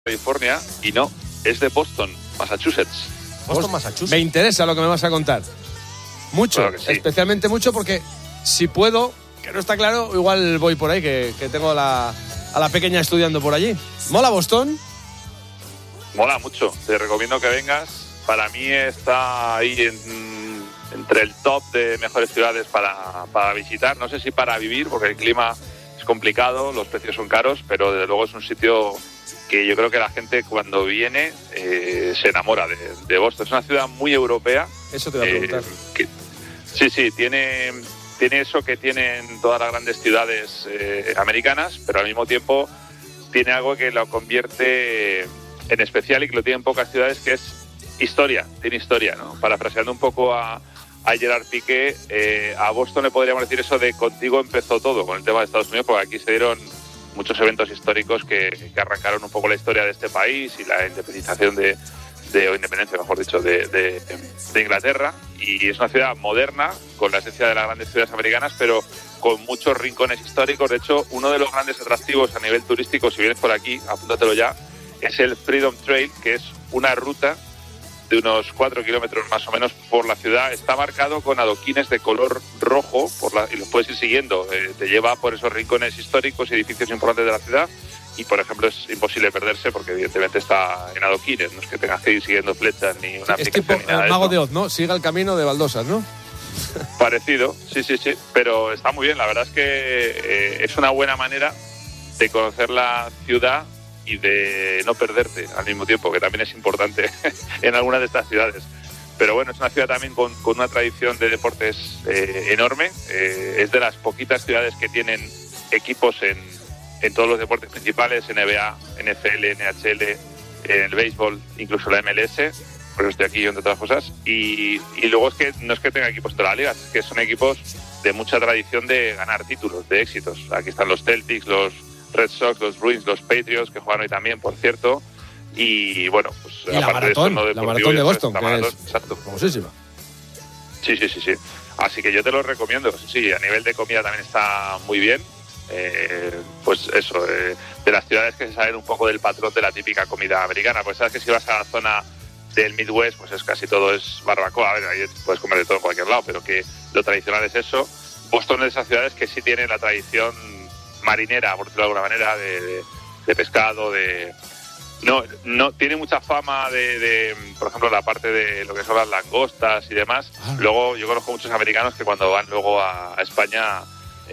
California, y no, es de Boston, Massachusetts. Boston, Massachusetts. Me interesa lo que me vas a contar. Mucho, Claro que sí. Especialmente mucho porque si puedo, que no está claro, igual voy por ahí, que tengo a la pequeña estudiando por allí. ¿Mola Boston? Mola mucho, te recomiendo que vengas. Para mí está ahí entre el top de mejores ciudades para visitar. No sé si para vivir, porque el clima es complicado, los precios son caros, pero desde luego es un sitio que yo creo que la gente cuando viene se enamora de Boston. Es una ciudad muy europea. Eso te voy a preguntar. Sí, tiene eso que tienen todas las grandes ciudades americanas, pero al mismo tiempo tiene algo que lo convierte en especial y que lo tienen pocas ciudades, que es historia. Tiene historia, ¿no? Parafraseando un poco a Gerard Piqué, a Boston le podríamos decir eso de contigo empezó todo, con el tema de Estados Unidos, porque aquí se dieron muchos eventos históricos que arrancaron un poco la historia de este país y la independización o independencia, mejor dicho, de Inglaterra. Y es una ciudad moderna, con la esencia de las grandes ciudades americanas, pero con muchos rincones históricos. De hecho, uno de los grandes atractivos a nivel turístico, si vienes por aquí, apúntatelo ya, es el Freedom Trail, que es una ruta de unos 4 kilómetros más o menos por la ciudad. Está marcado con adoquines de color rojo y los puedes ir siguiendo. Te lleva por esos rincones históricos y edificios importantes de la ciudad. Y, por ejemplo, es imposible perderse porque evidentemente está en adoquines. No es que tengas que ir siguiendo flechas ni una Es tipo ni nada el Mago de de Oz, ¿no? Siga el camino de baldosas, ¿no? Parecido, sí. Pero está muy bien. La verdad es que es una buena manera de conocer la ciudad y de no perderte al mismo tiempo, que también es importante en algunas de estas ciudades. Pero bueno, es una ciudad también con una tradición de deportes enorme. Es de las poquitas ciudades que tienen equipos en todos los deportes principales, NBA, NFL, NHL, en el béisbol, incluso la MLS. Por eso estoy aquí, entre otras cosas. Y luego es que no es que tenga equipos de todas las ligas, es que son equipos de mucha tradición de ganar títulos, de éxitos. Aquí están los Celtics, los Red Sox, los Bruins, los Patriots, que juegan hoy también, por cierto. Y bueno, pues y la maratón, de eso, la maratón de Boston, la maratón, exacto. Famosísima. Sí. Así que yo te lo recomiendo. Sí, a nivel de comida también está muy bien. Pues eso, de las ciudades que se salen un poco del patrón de la típica comida americana. Pues sabes que si vas a la zona del Midwest, pues es casi todo es barbacoa. A ver, ahí puedes comer de todo en cualquier lado, pero que lo tradicional es eso. Boston es de esas ciudades que sí tienen la tradición marinera, por decirlo de alguna manera, de pescado, no tiene mucha fama de por ejemplo, la parte de lo que son las langostas y demás. Luego yo conozco muchos americanos que cuando van luego a España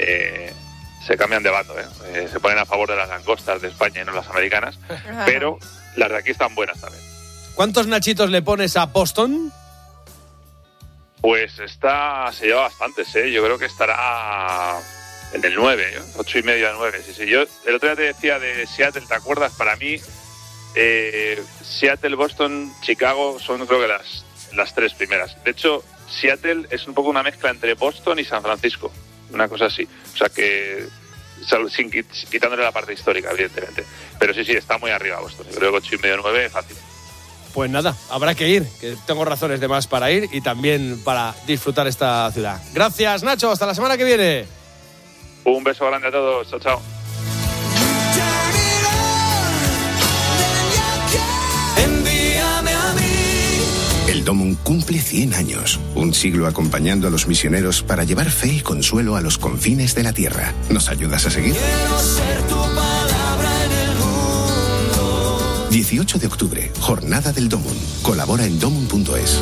se cambian de bando, se ponen a favor de las langostas de España y no las americanas, pero las de aquí están buenas también. ¿Cuántos nachitos le pones a Boston? Pues se lleva bastantes, yo creo que estará en el 9, 8,5 a 9. Sí. Yo el otro día te decía de Seattle, ¿te acuerdas? Para mí, Seattle, Boston, Chicago son creo que las tres primeras. De hecho, Seattle es un poco una mezcla entre Boston y San Francisco, una cosa así. O sea que, quitándole la parte histórica, evidentemente. Pero sí, está muy arriba Boston. Yo creo que 8,5 a 9, fácil. Pues nada, habrá que ir, que tengo razones de más para ir y también para disfrutar esta ciudad. Gracias, Nacho, hasta la semana que viene. Un beso grande a todos, chao. El Domum cumple 100 años, un siglo acompañando a los misioneros para llevar fe y consuelo a los confines de la tierra. ¿Nos ayudas a seguir? Quiero ser tu palabra en el mundo. 18 de octubre, Jornada del Domum. Colabora en domum.es.